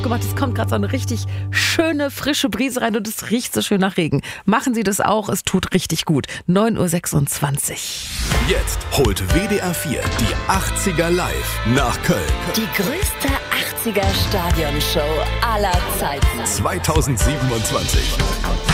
gemacht. Es kommt gerade so eine richtig schöne, frische Brise rein und es riecht so schön nach Regen. Machen Sie das auch, es tut richtig gut. 9:26 Uhr. Jetzt holt WDR 4 die 80er live nach Köln. Die größte 80er Stadionshow aller Zeiten. 2027.